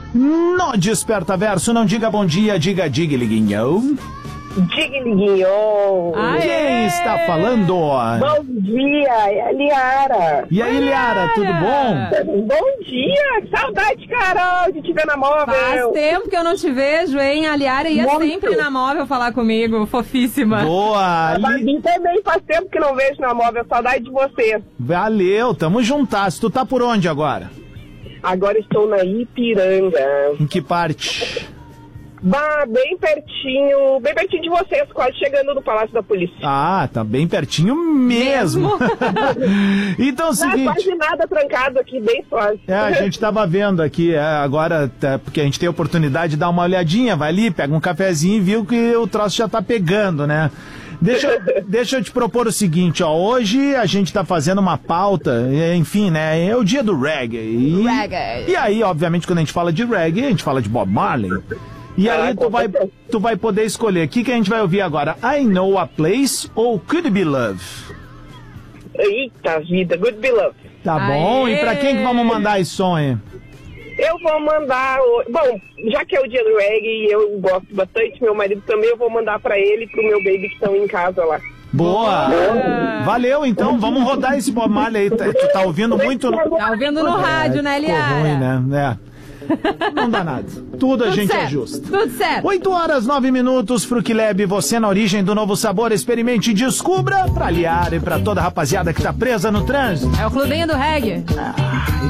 No Desperta Verso, não diga bom dia, diga Liguinho. Liguinho. Quem está falando? Bom dia, é a Liara. E aí, Liara, tudo bom? Bom dia, que saudade, Carol, de te ver na móvel. Faz tempo que eu não te vejo, hein? A Liara ia sempre na móvel falar comigo, fofíssima. Boa! A Babi também faz tempo que não vejo na móvel, saudade de você. Valeu, tamo juntas. Tu tá por onde agora? Agora estou na Ipiranga. Em que parte? Bem pertinho de vocês, quase chegando no Palácio da Polícia. Ah, tá bem pertinho mesmo. Então é o seguinte... Não, quase nada trancado aqui, bem suave. A gente tava vendo aqui, agora, porque a gente tem a oportunidade de dar uma olhadinha, vai ali, pega um cafezinho e viu que o troço já tá pegando, né? Deixa eu te propor o seguinte, ó, hoje a gente tá fazendo uma pauta, enfim, né, é o dia do reggae. E aí, obviamente, quando a gente fala de reggae, a gente fala de Bob Marley. E aí tu vai poder escolher. O que a gente vai ouvir agora? I Know a Place ou Could Be Love? Eita vida, Could Be Love. Tá bom, Aê. E pra quem que vamos mandar esse som aí? Eu vou mandar... Bom, já que é o dia do reggae e eu gosto bastante, meu marido também, eu vou mandar pra ele e pro meu baby que estão em casa lá. Boa! Valeu, então, vamos rodar esse Bob Marley aí. Tu tá ouvindo muito... Tá ouvindo no rádio, né, Ficou Liara? ruim, né? Não dá nada. Tudo a gente certo, ajusta. Tudo certo. 8h09, Fruquilab, você na origem do novo sabor, experimente e descubra pra Liara e pra toda a rapaziada que tá presa no trânsito. É o clubinho do reggae.